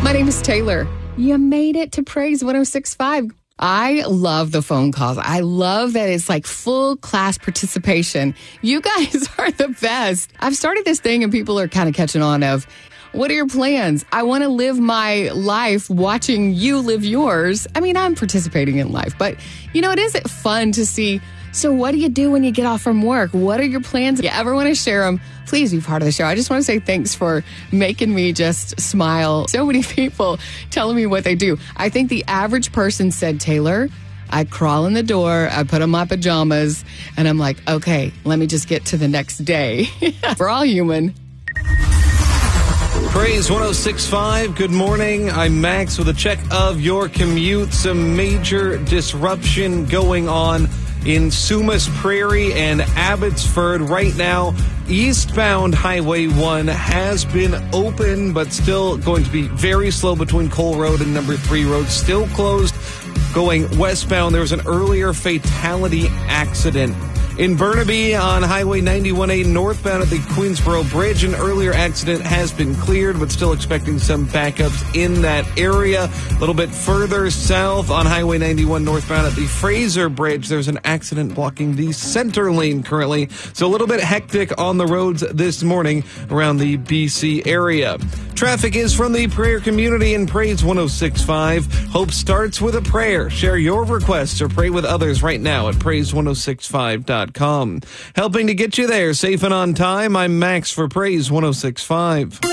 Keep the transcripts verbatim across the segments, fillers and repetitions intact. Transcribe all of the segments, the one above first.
My name is Taylor. You made it to Praise one oh six point five. I love the phone calls. I love that it's like full class participation. You guys are the best. I've started this thing and people are kind of catching on of, what are your plans? I want to live my life watching you live yours. I mean, I'm participating in life, but you know, it is fun to see. So what do you do when you get off from work? What are your plans? If you ever want to share them, please be part of the show. I just want to say thanks for making me just smile. So many people telling me what they do. I think the average person said, Taylor, I crawl in the door, I put on my pajamas, and I'm like, okay, let me just get to the next day. We're all human. Praise one oh six point five. Good morning. I'm Max with a check of your commute. Some major disruption going on in Sumas Prairie and Abbotsford right now. Eastbound Highway one has been open, but still going to be very slow between Cole Road and Number three Road. Still closed. Going westbound, there was an earlier fatality accident in Burnaby on Highway ninety-one A northbound at the Queensboro Bridge. An earlier accident has been cleared, but still expecting some backups in that area. A little bit further south on Highway ninety-one northbound at the Fraser Bridge, there's an accident blocking the center lane currently. So a little bit hectic on the roads this morning around the B C area. Traffic is from the prayer community in Praise one oh six point five. Hope starts with a prayer. Share your requests or pray with others right now at praise one oh six five dot com. Helping to get you there safe and on time, I'm Max for Praise one oh six point five.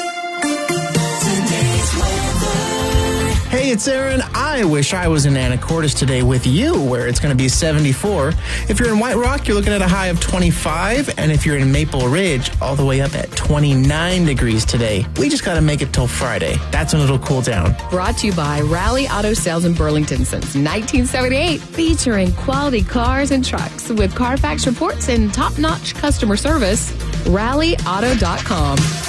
Hey, it's Aaron. I wish I was in Anacortes today with you, where it's going to be seventy-four. If you're in White Rock, you're looking at a high of twenty-five. And if you're in Maple Ridge, all the way up at twenty-nine degrees today. We just got to make it till Friday. That's when it'll cool down. Brought to you by Rally Auto Sales in Burlington since nineteen seventy-eight. Featuring quality cars and trucks with Carfax reports and top-notch customer service. rally auto dot com.